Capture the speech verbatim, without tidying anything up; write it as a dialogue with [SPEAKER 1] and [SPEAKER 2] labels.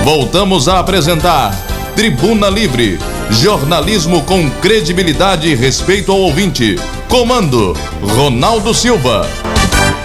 [SPEAKER 1] Voltamos a apresentar Tribuna Livre, jornalismo com credibilidade e respeito ao ouvinte. Comando Ronaldo Silva.